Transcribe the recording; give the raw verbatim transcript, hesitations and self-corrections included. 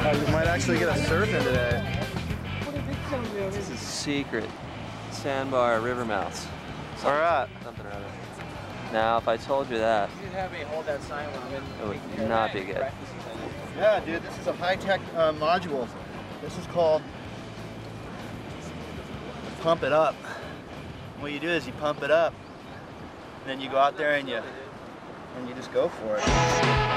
You might actually get a surfing today. This is secret. Sandbar river mouths. All right. Something or other. Now, if I told you that, You have me hold that sign when I'm in. it would not be good. Yeah, dude, this is a high-tech uh, module. This is called Pump It Up. What you do is you pump it up, and then you go out there and you and you just go for it.